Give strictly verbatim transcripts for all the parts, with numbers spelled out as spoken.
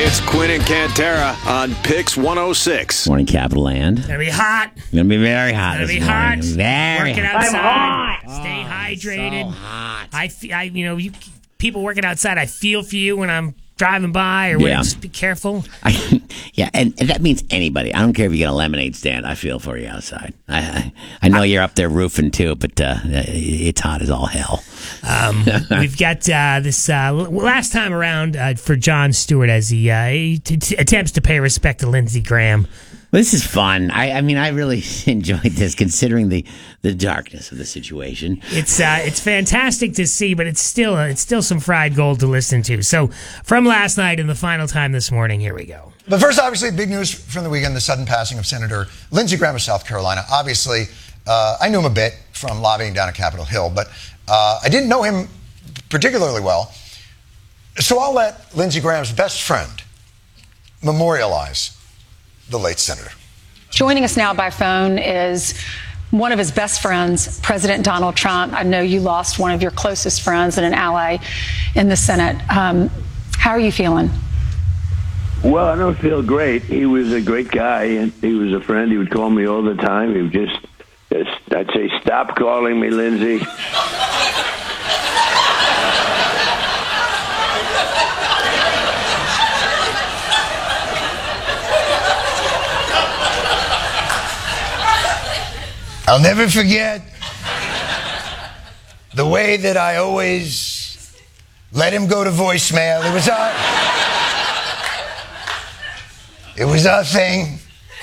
It's Quinn and Cantera on Pix one oh six. Morning, Capital Land. Gonna be hot. Gonna be very hot. Gonna this be morning. hot. Very working hot. outside. I'm hot. Stay Oh, hydrated. So hot. I, fe- I, you know, you people working outside. I feel for you when I'm driving by or when Yeah. just be careful. I, yeah, and, and that means anybody. I don't care if you got a lemonade stand. I feel for you outside. I I, I know you're up there roofing too, but uh, it's hot as all hell. Um, we've got uh, this uh, last time around uh, for Jon Stewart as he, uh, he t- t- attempts to pay respect to Lindsey Graham. Well, this is fun. I, I mean, I really enjoyed this, considering the, the darkness of the situation. It's uh, it's fantastic to see, but it's still uh, it's still some fried gold to listen to. So from last night and the final time this morning, here we go. But first, obviously, big news from the weekend: the sudden passing of Senator Lindsey Graham of South Carolina. Obviously, uh, I knew him a bit from lobbying down at Capitol Hill, but uh, I didn't know him particularly well. So I'll let Lindsey Graham's best friend memorialize the late senator. Joining us now by phone is one of his best friends, President Donald Trump. I know you lost one of your closest friends and an ally in the Senate. Um, how are you feeling? Well, I don't feel great. He was a great guy, and he was a friend. He would call me all the time. He would just, just I'd say, stop calling me, Lindsey. I'll never forget the way that I always let him go to voicemail. It was our, it was our thing.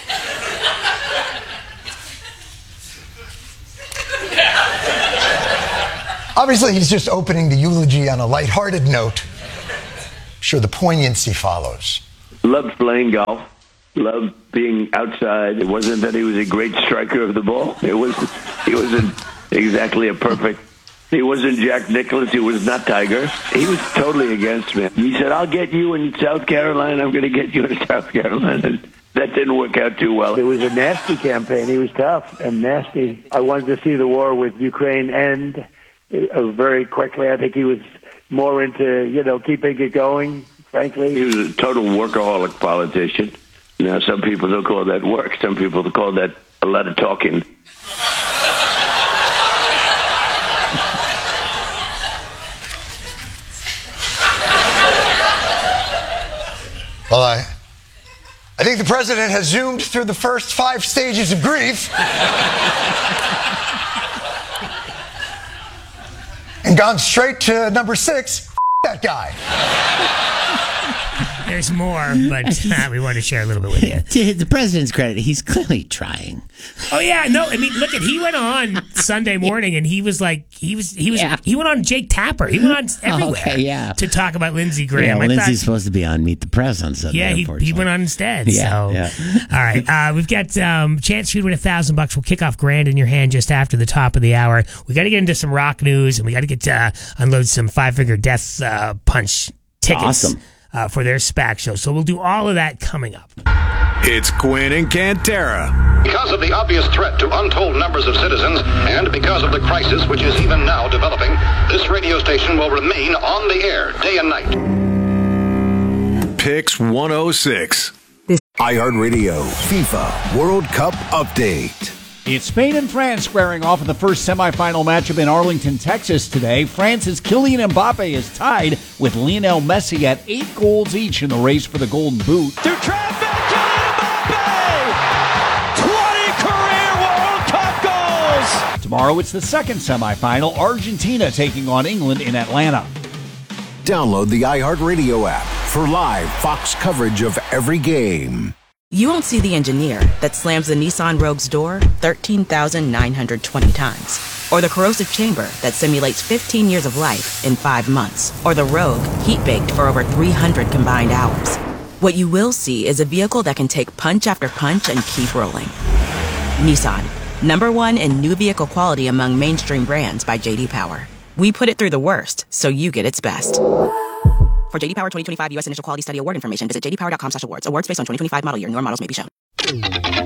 Obviously, he's just opening the eulogy on a lighthearted note. I'm sure the poignancy follows. Loved playing golf. Loved being outside. It wasn't that he was a great striker of the ball. It was he wasn't exactly a perfect. He wasn't Jack Nicklaus. He was not Tiger. He was totally against me. He said, "I'll get you in South Carolina. I'm going to get you in South Carolina." That didn't work out too well. It was a nasty campaign. He was tough and nasty. I wanted to see the war with Ukraine end uh, very quickly. I think he was more into, you know, keeping it going, frankly. He was a total workaholic politician. Now, some people don't call that work. Some people call that a lot of talking. Well, I, I think the president has zoomed through the first five stages of grief and gone straight to number six, that guy. There's more, but uh, we want to share a little bit with you. To the president's credit, he's clearly trying. Oh yeah, no, I mean, look at he went on Sunday morning and he was like, he was, he was, Yeah. he went on Jake Tapper. He went on everywhere Okay, yeah. to talk about Lindsey Yeah, Graham. well, I Lindsay's thought, supposed to be on Meet the Press on Sunday. yeah, he, he unfortunately. went on instead. Yeah, so, yeah. all right, uh, we've got um, chance for you to win a thousand bucks. We'll kick off grand in your hand just after the top of the hour. We got to get into some rock news and we got to get uh, unload some five figure death uh, punch tickets. Awesome. Uh, for their SPAC show. So we'll do all of that coming up. It's Quinn and Cantera. Because of the obvious threat to untold numbers of citizens and because of the crisis which is even now developing, this radio station will remain on the air day and night. Pix one oh six. iHeartRadio FIFA World Cup Update. It's Spain and France squaring off in the first semifinal matchup in Arlington, Texas today. France's Kylian Mbappe is tied with Lionel Messi at eight goals each in the race for the Golden Boot. To traffic, Kylian Mbappe! twenty career World Cup goals! Tomorrow it's the second semifinal, Argentina taking on England in Atlanta. Download the iHeartRadio app for live Fox coverage of every game. You won't see the engineer that slams the Nissan Rogue's door thirteen thousand nine hundred twenty times. Or the corrosive chamber that simulates fifteen years of life in five months. Or the Rogue heat-baked for over three hundred combined hours. What you will see is a vehicle that can take punch after punch and keep rolling. Nissan, number one in new vehicle quality among mainstream brands by J D Power. We put it through the worst, so you get its best. For J D Power twenty twenty-five U S Initial Quality Study Award information, visit j d power dot com slash awards. Awards based on twenty twenty-five model year. Newer models may be shown.